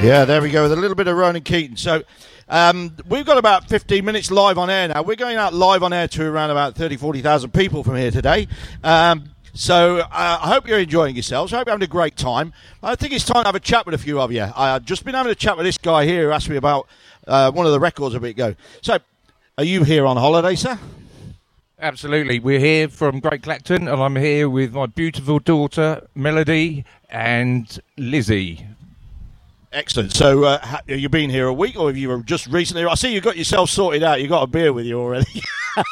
Yeah, there we go, with a little bit of Ronan Keating. So we've got about 15 minutes live on air now. We're going out live on air to around about 40,000 people from here today. So I hope you're enjoying yourselves. I hope you're having a great time. I think it's time to have a chat with a few of you. I've just been having a chat with this guy here who asked me about one of the records a bit ago. So, are you here on holiday, sir? Absolutely. We're here from Great Clacton, and I'm here with my beautiful daughter, Melody, and Lizzie. Excellent. So, have you been here a week, or have you just recently? I see you got yourself sorted out. You got a beer with you already.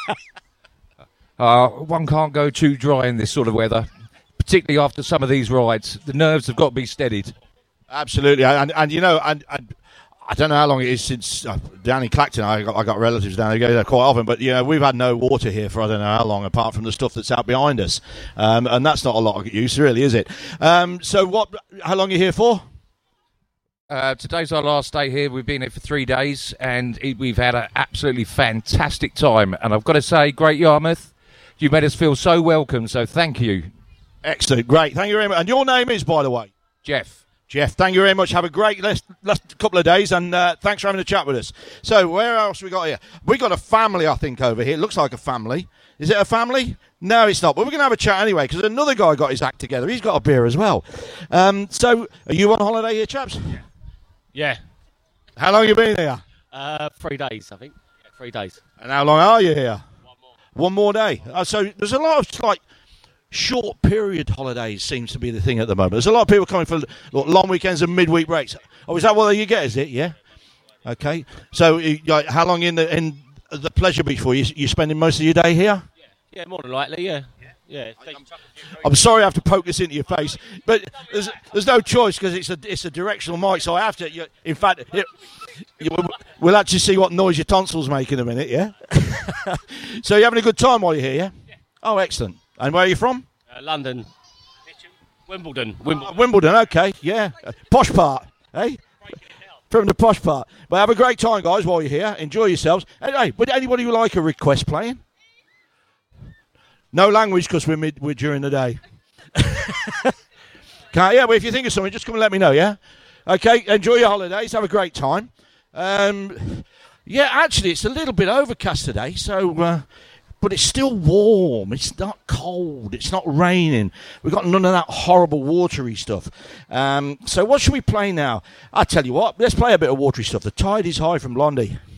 One can't go too dry in this sort of weather, particularly after some of these rides. The nerves have got to be steadied. Absolutely, and you know, and I don't know how long it is since down in Clacton. I got relatives down there, go there quite often, but you know, we've had no water here for I don't know how long, apart from the stuff that's out behind us, and that's not a lot of use, really, is it? So, how long are you here for? Today's our last day here. We've been here for 3 days, and we've had an absolutely fantastic time. And I've got to say, Great Yarmouth, you made us feel so welcome, so thank you. Excellent, great. Thank you very much. And your name is, by the way? Jeff, thank you very much. Have a great last couple of days, and thanks for having a chat with us. So, where else we got here? We got a family, I think, over here. It looks like a family. Is it a family? No, it's not. But we're going to have a chat anyway, because another guy got his act together. He's got a beer as well. So, are you on holiday here, chaps? Yeah. How long have you been here? 3 days, I think. Yeah, 3 days. And how long are you here? 1 more. One more day. So there's a lot of short period holidays seems to be the thing at the moment. There's a lot of people coming for long weekends and midweek breaks. Oh, is that what you get? Is it? Yeah. Okay. So how long in the pleasure beach for you? You spending most of your day here? Yeah, more than likely. Yeah. Yeah. I'm sorry I have to poke this into your face, but there's no choice because it's a directional mic, so I have to. In fact, we'll actually see what noise your tonsils make in a minute. Yeah. So you're having a good time while you're here, yeah? Oh, excellent. And where are you from? London. Wimbledon. Wimbledon. Okay. Yeah. Posh part, eh? From the posh part. But have a great time, guys, while you're here. Enjoy yourselves. Hey, would anybody like a request playing? No language because we're during the day. Yeah, well, if you think of something, just come and let me know, yeah? Okay, enjoy your holidays. Have a great time. Yeah, actually, it's a little bit overcast today, so... but it's still warm. It's not cold. It's not raining. We've got none of that horrible watery stuff. So what should we play now? I'll tell you what. Let's play a bit of watery stuff. The Tide is High from Blondie.